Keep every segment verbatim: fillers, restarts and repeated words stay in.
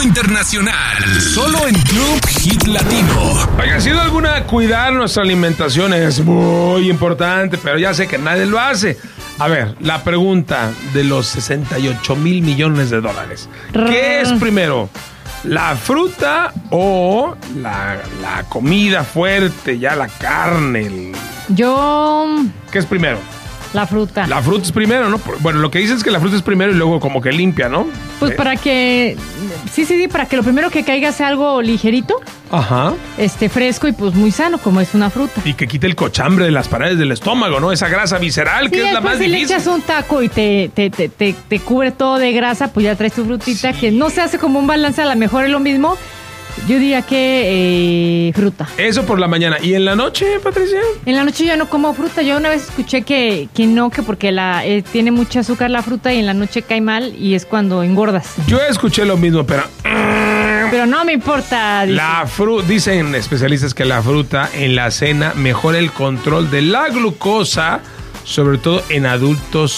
internacional, solo en Club Hit Latino. Oiga, sin duda alguna, cuidar nuestra alimentación es muy importante, pero ya sé que nadie lo hace. A ver, la pregunta de los sesenta y ocho mil millones de dólares. ¿Qué es primero? ¿La fruta o la, la comida fuerte, ya la carne? El... Yo... ¿Qué es primero? La fruta. La fruta es primero, ¿no? Bueno, lo que dicen es que la fruta es primero y luego como que limpia, ¿no? Pues eh. para que... Sí, sí, sí, para que lo primero que caiga sea algo ligerito. Ajá. Este, fresco y pues muy sano, como es una fruta. Y que quite el cochambre de las paredes del estómago, ¿no? Esa grasa visceral, sí, que es la más si difícil. Si le echas un taco y te, te, te, te, te cubre todo de grasa, pues ya traes tu frutita, sí. Que no se hace como un balance, a lo mejor es lo mismo. Yo diría que eh, fruta. Eso por la mañana. ¿Y en la noche, Patricia? En la noche yo no como fruta. Yo una vez escuché que, que no, que porque la eh, tiene mucho azúcar la fruta y en la noche cae mal y es cuando engordas. Yo escuché lo mismo, pero... Pero no me importa. Dice. La fruta, dicen especialistas que la fruta en la cena mejora el control de la glucosa, sobre todo en adultos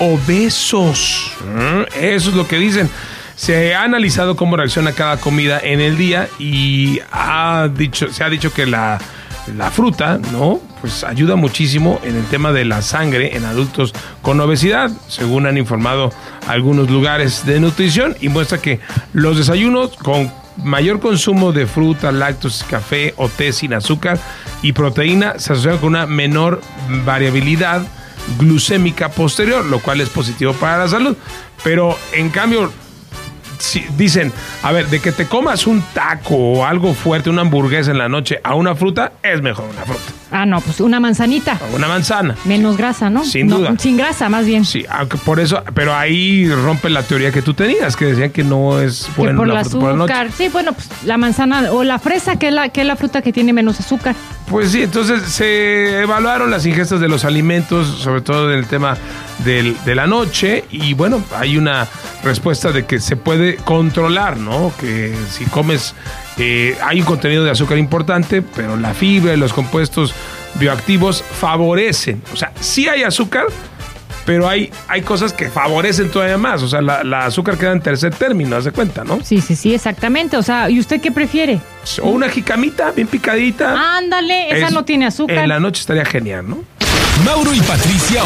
obesos. Eso es lo que dicen. Se ha analizado cómo reacciona cada comida en el día y ha dicho, se ha dicho que la, la fruta, ¿no? Pues ayuda muchísimo en el tema de la sangre en adultos con obesidad, según han informado algunos lugares de nutrición, y muestra que los desayunos con mayor consumo de fruta, lácteos, café o té sin azúcar y proteína se asocian con una menor variabilidad glucémica posterior, lo cual es positivo para la salud. Pero en cambio, si dicen, a ver, de que te comas un taco o algo fuerte, una hamburguesa en la noche a una fruta, es mejor una fruta. Ah, no, pues una manzanita. O una manzana. Menos grasa, ¿no? Sin no, duda. Sin grasa, más bien. Sí, aunque por eso, pero ahí rompe la teoría que tú tenías, que decían que no es bueno que por la el fruta azúcar. por la noche. Sí, bueno, pues la manzana o la fresa, que es la, que es la fruta que tiene menos azúcar. Pues sí, entonces se evaluaron las ingestas de los alimentos, sobre todo en el tema del, de la noche, y bueno, hay una respuesta de que se puede controlar, ¿no? Que si comes, eh, hay un contenido de azúcar importante, pero la fibra y los compuestos bioactivos favorecen. O sea, sí hay azúcar, pero hay, hay cosas que favorecen todavía más. O sea, la, la azúcar queda en tercer término, haz de cuenta, ¿no? Sí, sí, sí, exactamente. O sea, ¿y usted qué prefiere? O una jicamita bien picadita. Ándale, esa Es, no tiene azúcar. En la noche estaría genial, ¿no? Mauro y Patricia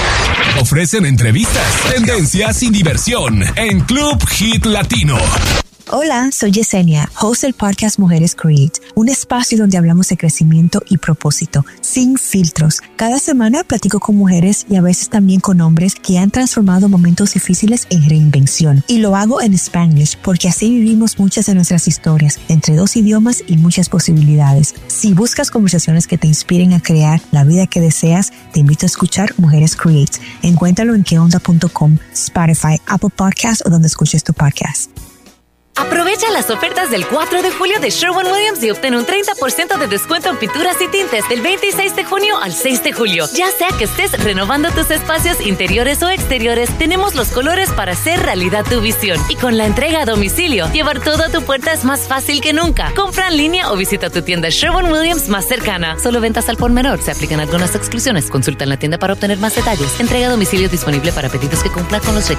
ofrecen entrevistas, tendencias y diversión en Club Hit Latino. Hola, soy Yesenia, host del podcast Mujeres Create, un espacio donde hablamos de crecimiento y propósito, sin filtros. Cada semana platico con mujeres y a veces también con hombres que han transformado momentos difíciles en reinvención. Y lo hago en Spanglish porque así vivimos muchas de nuestras historias, entre dos idiomas y muchas posibilidades. Si buscas conversaciones que te inspiren a crear la vida que deseas, te invito a escuchar Mujeres Create. Encuéntralo en que onda punto com, Spotify, Apple Podcasts o donde escuches tu podcast. Aprovecha las ofertas del cuatro de julio de Sherwin-Williams y obtén un treinta por ciento de descuento en pinturas y tintes del veintiséis de junio al seis de julio. Ya sea que estés renovando tus espacios interiores o exteriores, tenemos los colores para hacer realidad tu visión. Y con la entrega a domicilio, llevar todo a tu puerta es más fácil que nunca. Compra en línea o visita tu tienda Sherwin-Williams más cercana. Solo ventas al por menor. Se aplican algunas exclusiones. Consulta en la tienda para obtener más detalles. Entrega a domicilio disponible para pedidos que cumplan con los requisitos.